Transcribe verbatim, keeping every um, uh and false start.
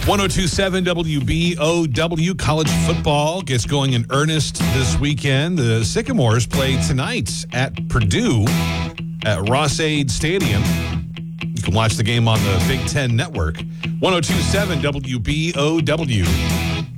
one oh two point seven W B O W. College football gets going in earnest this weekend. The Sycamores play tonight at Purdue at Ross-Ade Stadium. You can watch the game on the Big Ten Network. one oh two point seven W B O W.